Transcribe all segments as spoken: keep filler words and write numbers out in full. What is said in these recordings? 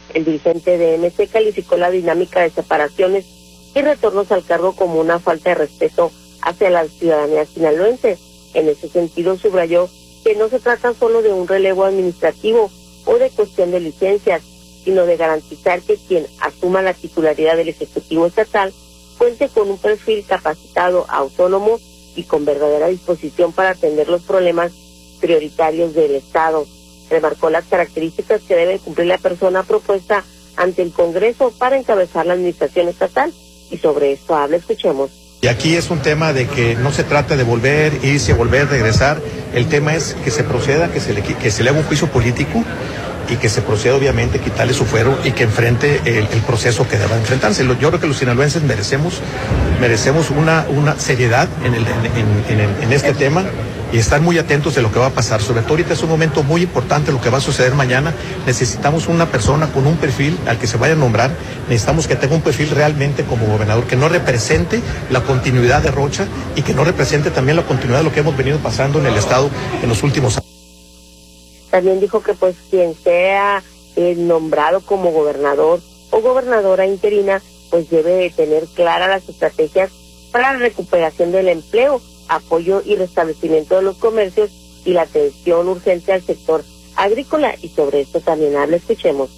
El dirigente de M C calificó la dinámica de separaciones y retornos al cargo como una falta de respeto hacia la ciudadanía sinaloense. En ese sentido, subrayó que no se trata solo de un relevo administrativo o de cuestión de licencias, sino de garantizar que quien asuma la titularidad del Ejecutivo Estatal cuente con un perfil capacitado, autónomo y con verdadera disposición para atender los problemas prioritarios del Estado. Remarcó las características que debe cumplir la persona propuesta ante el Congreso para encabezar la administración estatal, y sobre esto habla, escuchemos. Y aquí es un tema de que no se trata de volver, irse, volver, regresar. El tema es que se proceda, que se le, que se le haga un juicio político y que se proceda obviamente a quitarle su fuero y que enfrente el, el proceso que deba enfrentarse. Yo creo que los sinaloenses merecemos, merecemos una, una seriedad en, el, en, en, en, en este tema y estar muy atentos de lo que va a pasar. Sobre todo ahorita es un momento muy importante lo que va a suceder mañana. Necesitamos una persona con un perfil al que se vaya a nombrar. Necesitamos que tenga un perfil realmente como gobernador, que no represente la continuidad de Rocha y que no represente también la continuidad de lo que hemos venido pasando en el Estado en los últimos años. También dijo que pues quien sea eh, nombrado como gobernador o gobernadora interina, pues debe de tener claras las estrategias para la recuperación del empleo, apoyo y restablecimiento de los comercios y la atención urgente al sector agrícola, y sobre esto también habla, escuchemos.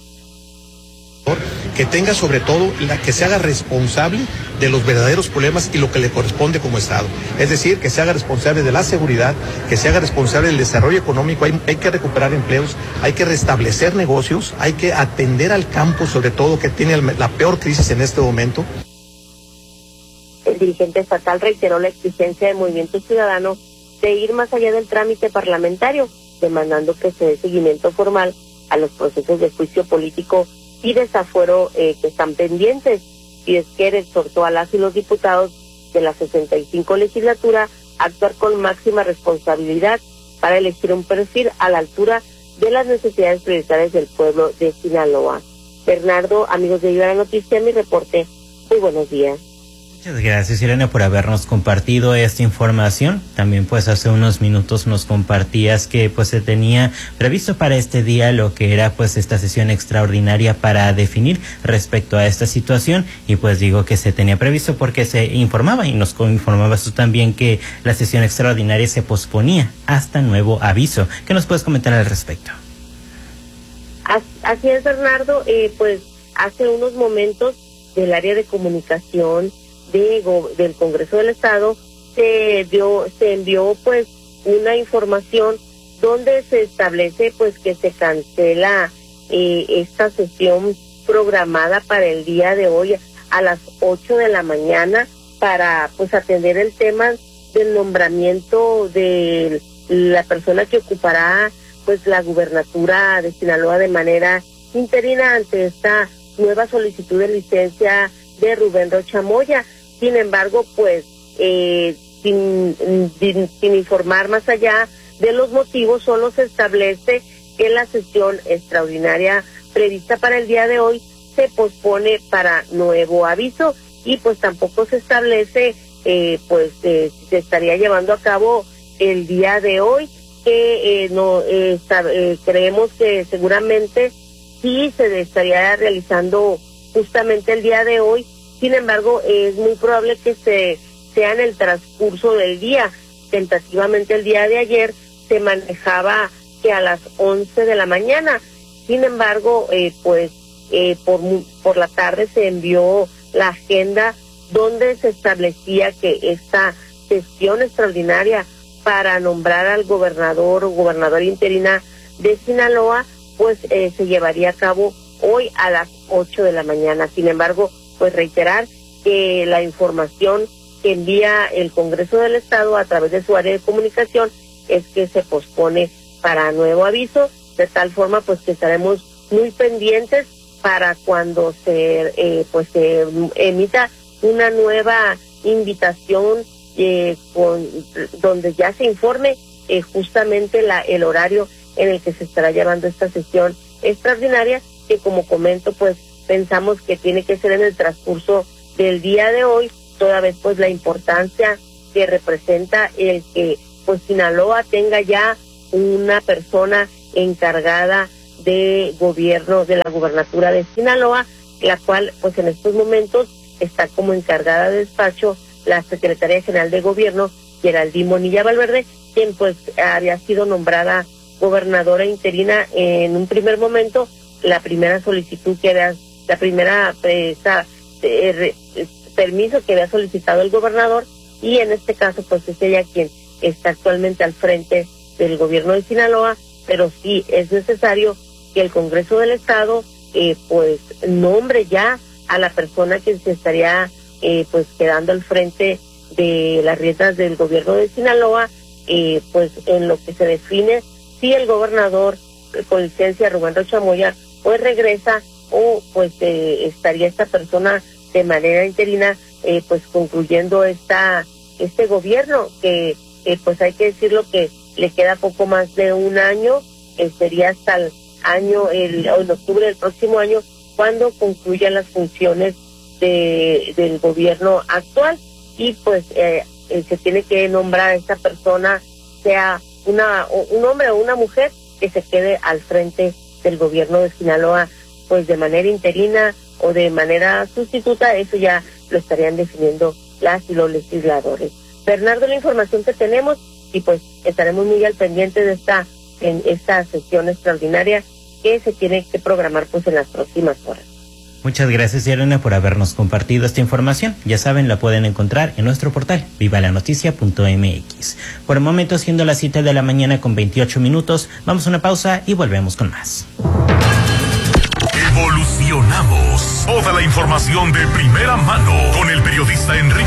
Que tenga sobre todo, la que se haga responsable de los verdaderos problemas y lo que le corresponde como Estado. Es decir, que se haga responsable de la seguridad, que se haga responsable del desarrollo económico. Hay, hay que recuperar empleos, hay que restablecer negocios, hay que atender al campo, sobre todo, que tiene la peor crisis en este momento. El dirigente estatal reiteró la exigencia del Movimiento Ciudadano de ir más allá del trámite parlamentario, demandando que se dé seguimiento formal a los procesos de juicio político y desafuero eh, que están pendientes. Y es que exhortó a las y los diputados de la sesenta y cinco legislatura a actuar con máxima responsabilidad para elegir un perfil a la altura de las necesidades prioritarias del pueblo de Sinaloa. Bernardo, amigos de Viva la Noticia, mi reporte. Muy buenos días. Muchas gracias, Irene, por habernos compartido esta información. También pues hace unos minutos nos compartías que pues se tenía previsto para este día lo que era pues esta sesión extraordinaria para definir respecto a esta situación, y pues digo que se tenía previsto porque se informaba y nos informabas tú también que la sesión extraordinaria se posponía hasta nuevo aviso. ¿Qué nos puedes comentar al respecto? Así es, Bernardo, eh, pues hace unos momentos del área de comunicación De, del Congreso del Estado se dio se envió pues una información donde se establece pues que se cancela eh, esta sesión programada para el día de hoy a las ocho de la mañana para pues atender el tema del nombramiento de la persona que ocupará pues la gubernatura de Sinaloa de manera interina ante esta nueva solicitud de licencia de Rubén Rocha Moya. Sin embargo, pues, eh, sin, sin, sin informar más allá de los motivos, solo se establece que la sesión extraordinaria prevista para el día de hoy se pospone para nuevo aviso, y pues tampoco se establece, eh, pues, eh, se estaría llevando a cabo el día de hoy, que eh, no eh, está, eh, creemos que seguramente sí se estaría realizando justamente el día de hoy. Sin embargo, es muy probable que se sea en el transcurso del día. Tentativamente el día de ayer se manejaba que a las once de la mañana. Sin embargo, eh, pues eh, por, por la tarde se envió la agenda donde se establecía que esta sesión extraordinaria para nombrar al gobernador o gobernadora interina de Sinaloa, pues eh, se llevaría a cabo hoy a las ocho de la mañana. Sin embargo, pues reiterar que la información que envía el Congreso del Estado a través de su área de comunicación es que se pospone para nuevo aviso, de tal forma pues que estaremos muy pendientes para cuando se eh, pues se emita una nueva invitación eh, con donde ya se informe eh, justamente la el horario en el que se estará llevando esta sesión extraordinaria, que como comento pues pensamos que tiene que ser en el transcurso del día de hoy, toda vez pues la importancia que representa el que pues Sinaloa tenga ya una persona encargada de gobierno de la gubernatura de Sinaloa, la cual pues en estos momentos está como encargada de despacho la Secretaría General de Gobierno, Geraldine Bonilla Valverde, quien pues había sido nombrada gobernadora interina en un primer momento. La primera solicitud que había, la primera presa, eh, permiso que había solicitado el gobernador, y en este caso pues es ella quien está actualmente al frente del gobierno de Sinaloa, pero sí es necesario que el Congreso del Estado eh, pues nombre ya a la persona que se estaría eh, pues quedando al frente de las riendas del gobierno de Sinaloa, eh, pues en lo que se define si el gobernador eh, con licencia Rubén Rocha Moya pues regresa, o pues eh, estaría esta persona de manera interina eh, pues concluyendo esta este gobierno que eh, pues hay que decirlo que le queda poco más de un año, eh, sería hasta el año, el, en octubre del próximo año, cuando concluyan las funciones de, del gobierno actual, y pues eh, eh, se tiene que nombrar a esta persona, sea una un hombre o una mujer, que se quede al frente del gobierno de Sinaloa, pues de manera interina o de manera sustituta. Eso ya lo estarían definiendo las y los legisladores. Bernardo, la información que tenemos, y pues estaremos muy al pendiente de esta en esta sesión extraordinaria que se tiene que programar pues en las próximas horas. Muchas gracias, Irene, por habernos compartido esta información. Ya saben, la pueden encontrar en nuestro portal viva la noticia punto m x. Por el momento, siendo las siete de la mañana con veintiocho minutos, vamos a una pausa y volvemos con más. Evolucionamos. Toda la información de primera mano con el periodista Enrique